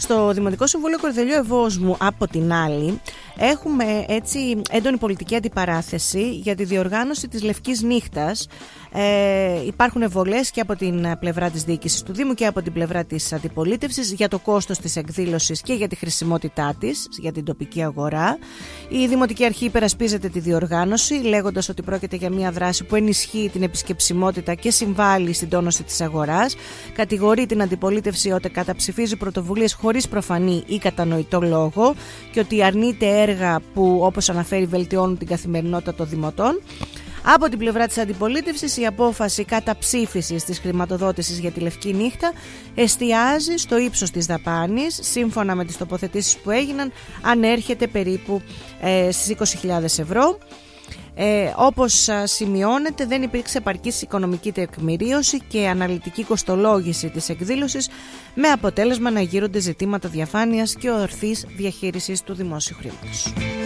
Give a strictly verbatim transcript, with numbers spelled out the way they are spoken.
Στο Δημοτικό Συμβούλιο Κορυδαλλιού Ευόσμου, από την άλλη, έχουμε έτσι έντονη πολιτική αντιπαράθεση για τη διοργάνωση της Λευκής Νύχτας. Ε, υπάρχουν βολές και από την πλευρά της διοίκησης του Δήμου και από την πλευρά της αντιπολίτευσης για το κόστος της εκδήλωσης και για τη χρησιμότητά της για την τοπική αγορά. Η Δημοτική Αρχή υπερασπίζεται τη διοργάνωση, λέγοντας ότι πρόκειται για μια δράση που ενισχύει την επισκεψιμότητα και συμβάλλει στην τόνωση της αγοράς. Κατηγορεί την αντιπολίτευση ότι καταψηφίζει πρωτοβουλίες χωρίς προφανή ή κατανοητό λόγο και ότι αρνείται έργα που, όπως αναφέρει, βελτιώνουν την καθημερινότητα των δημοτών. Από την πλευρά της αντιπολίτευσης, η απόφαση καταψήφισης της χρηματοδότησης για τη Λευκή Νύχτα εστιάζει στο ύψος της δαπάνης. Σύμφωνα με τις τοποθετήσεις που έγιναν, ανέρχεται περίπου ε, στις είκοσι χιλιάδες ευρώ. Ε, όπως σημειώνεται, δεν υπήρξε επαρκής οικονομική τεκμηρίωση και αναλυτική κοστολόγηση της εκδήλωσης, με αποτέλεσμα να γύρονται ζητήματα διαφάνειας και ορθής διαχείρισης του δημόσιου χρήματος.